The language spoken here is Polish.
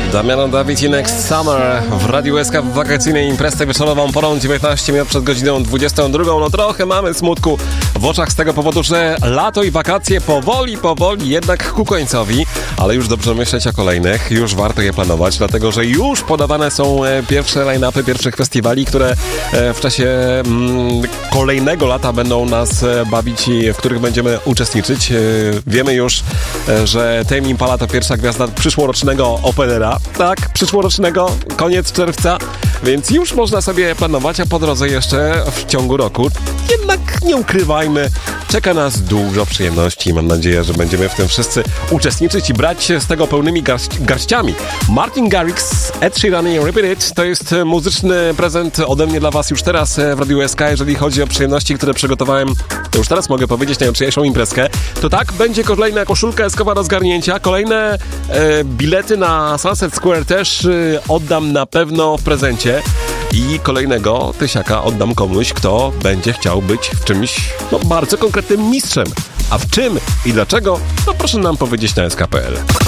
Damiano David i Next Summer w Radiu SK w wakacyjnej imprezie wieczorową porą 19 minut przed godziną 22. No trochę mamy smutku w oczach z tego powodu, że lato i wakacje powoli jednak ku końcowi, ale już dobrze myśleć o kolejnych, już warto je planować, dlatego że już podawane są pierwsze line-upy pierwszych festiwali, które w czasie kolejnego lata będą nas bawić i w których będziemy uczestniczyć. Wiemy już, że Tame Impala to pierwsza gwiazda przyszłorocznego Openera. Tak, przyszłorocznego, koniec czerwca, więc już można sobie planować, a po drodze jeszcze w ciągu roku. Jednak nie ukrywajmy, czeka nas dużo przyjemności i mam nadzieję, że będziemy w tym wszyscy uczestniczyć i brać się z tego pełnymi garściami. Martin Garrix, Ed Sheeran i Repeat It to jest muzyczny prezent ode mnie dla was już teraz w Radiu SK, jeżeli chodzi o przyjemności, które przygotowałem, to już teraz mogę powiedzieć, najjutrzejszą imprezkę. To tak, będzie kolejna koszulka eskowa do zgarnięcia, kolejne bilety na Sunset Square też oddam na pewno w prezencie i kolejnego tysiaka oddam komuś, kto będzie chciał być w czymś bardzo konkretnym mistrzem. A w czym i dlaczego? No proszę nam powiedzieć na sk.pl.